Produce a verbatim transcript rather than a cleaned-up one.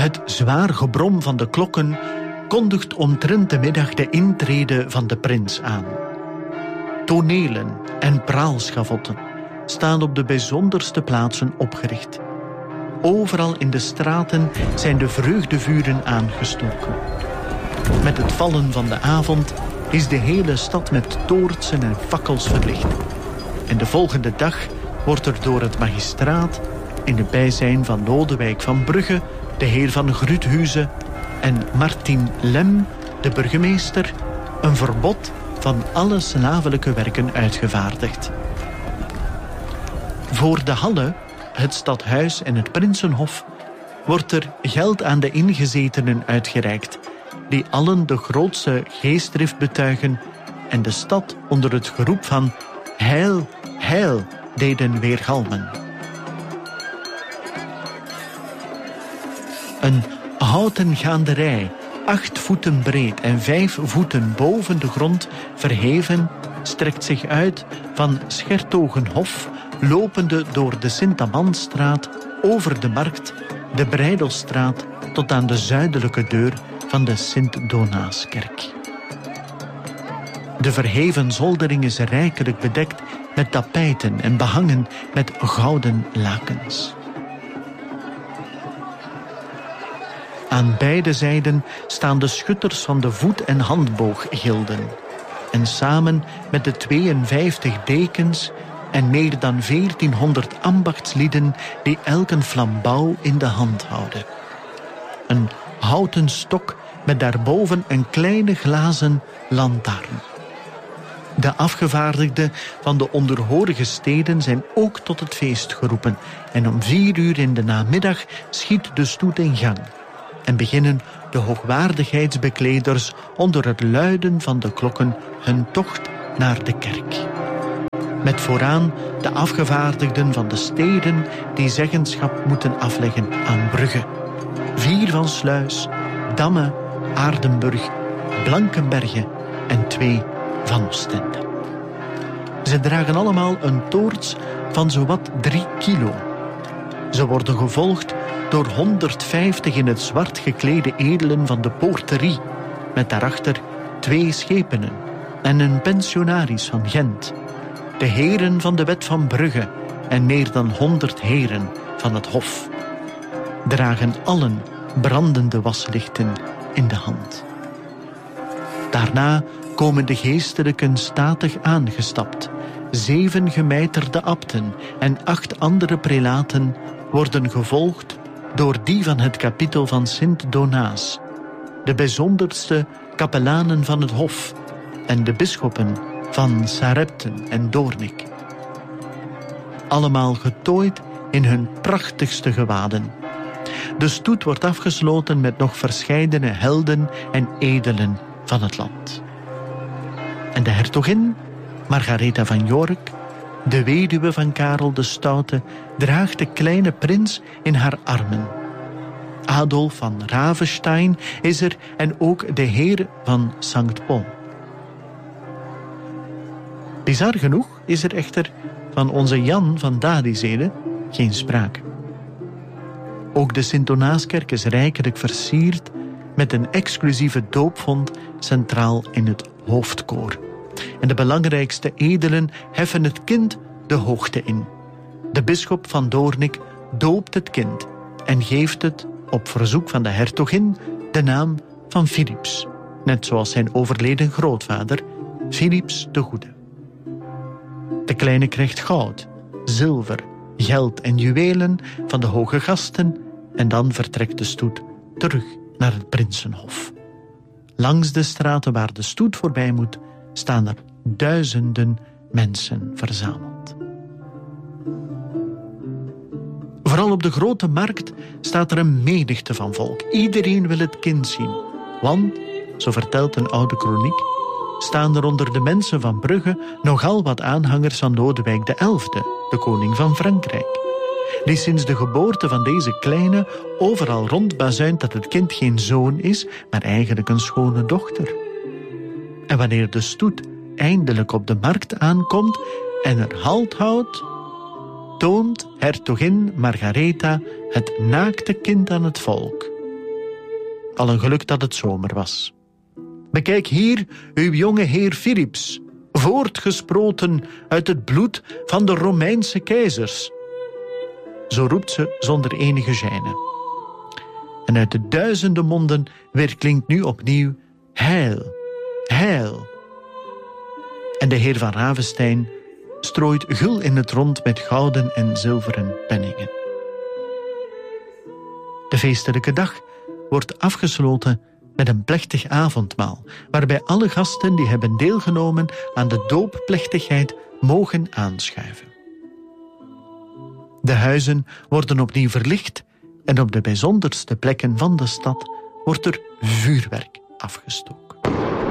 Het zwaar gebrom van de klokken kondigt omtrent de middag de intrede van de prins aan. Tonelen en praalschavotten staan op de bijzonderste plaatsen opgericht. Overal in de straten zijn de vreugdevuren aangestoken. Met het vallen van de avond is de hele stad met toortsen en fakkels verlicht. En de volgende dag wordt er door het magistraat, in het bijzijn van Lodewijk van Brugge, de heer van Gruthuizen en Martin Lem, de burgemeester, een verbod van alle slavelijke werken uitgevaardigd. Voor de Halle, het stadhuis en het Prinsenhof wordt er geld aan de ingezetenen uitgereikt, die allen de grootste geestdrift betuigen en de stad onder het geroep van heil, heil deden weergalmen. Een houten gaanderij, acht voeten breed en vijf voeten boven de grond verheven, strekt zich uit van Schertogenhof, lopende door de Sint-Amandstraat, over de markt, de Breidelstraat, tot aan de zuidelijke deur van de Sint-Donaaskerk. De verheven zoldering is rijkelijk bedekt met tapijten en behangen met gouden lakens. Aan beide zijden staan de schutters van de voet- en handbooggilden. En samen met de tweeënvijftig dekens en meer dan veertienhonderd ambachtslieden die elk een flambouw in de hand houden. Een houten stok met daarboven een kleine glazen lantaarn. De afgevaardigden van de onderhorige steden zijn ook tot het feest geroepen en om vier uur in de namiddag schiet de stoet in gang en beginnen de hoogwaardigheidsbekleders onder het luiden van de klokken hun tocht naar de kerk. Met vooraan de afgevaardigden van de steden die zeggenschap moeten afleggen aan Brugge, vier van Sluis, Damme, Aardenburg, Blankenberge en twee van Ostende. Ze dragen allemaal een toorts van zowat drie kilo. Ze worden gevolgd door honderdvijftig in het zwart geklede edelen van de poorterie, met daarachter twee schepenen en een pensionaris van Gent, de heren van de wet van Brugge en meer dan honderd heren van het hof, dragen allen brandende waslichten in de hand. Daarna komen de geestelijken statig aangestapt. Zeven gemijterde abten en acht andere prelaten worden gevolgd door die van het kapittel van Sint-Donaas, de bijzonderste kapelanen van het hof en de bisschoppen van Sarepten en Doornik. Allemaal getooid in hun prachtigste gewaden. De stoet wordt afgesloten met nog verscheidene helden en edelen van het land. En de hertogin, Margaretha van York, de weduwe van Karel de Stoute, draagt de kleine prins in haar armen. Adolf van Ravenstein is er en ook de heer van Sankt Paul. Bizar genoeg is er echter van onze Jan van Dadizede geen sprake. Ook de Sint-Donaaskerk is rijkelijk versierd met een exclusieve doopvont centraal in het hoofdkoor. En de belangrijkste edelen heffen het kind de hoogte in. De bisschop van Doornik doopt het kind en geeft het op verzoek van de hertogin de naam van Philips, net zoals zijn overleden grootvader, Philips de Goede. De kleine krijgt goud, zilver, geld en juwelen van de hoge gasten en dan vertrekt de stoet terug naar het Prinsenhof. Langs de straten waar de stoet voorbij moet, staan er duizenden mensen verzameld. Vooral op de grote markt staat er een menigte van volk. Iedereen wil het kind zien, want, zo vertelt een oude kroniek, staan er onder de mensen van Brugge nogal wat aanhangers van Lodewijk de Elfde, de koning van Frankrijk, die sinds de geboorte van deze kleine overal rondbazuint dat het kind geen zoon is, maar eigenlijk een schone dochter. En wanneer de stoet eindelijk op de markt aankomt en er halt houdt, toont hertogin Margaretha het naakte kind aan het volk, Al een geluk dat het zomer was. Bekijk hier uw jonge heer Philips, voortgesproten uit het bloed van de Romeinse keizers. Zo roept ze zonder enige gêne. En uit de duizenden monden weerklinkt nu opnieuw heil, heil. En de heer van Ravenstein strooit gul in het rond met gouden en zilveren penningen. De feestelijke dag wordt afgesloten met een plechtig avondmaal, waarbij alle gasten die hebben deelgenomen aan de doopplechtigheid mogen aanschuiven. De huizen worden opnieuw verlicht en op de bijzonderste plekken van de stad wordt er vuurwerk afgestoken.